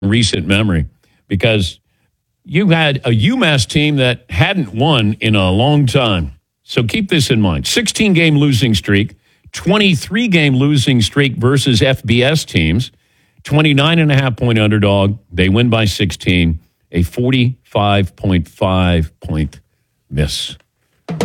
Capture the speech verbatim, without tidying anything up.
recent memory because you had a UMass team that hadn't won in a long time. So keep this in mind. sixteen-game losing streak, twenty-three-game losing streak versus F B S teams, twenty-nine and a half point underdog. They win by sixteen, a forty-five point five point miss.